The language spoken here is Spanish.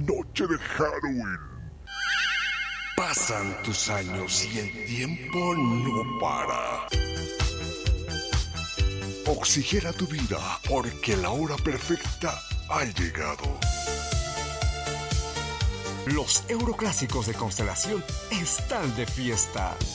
noche de Halloween. Pasan tus años y el tiempo no para. Oxigena tu vida porque la hora perfecta ha llegado. Los Euroclásicos de Constelación están de fiesta.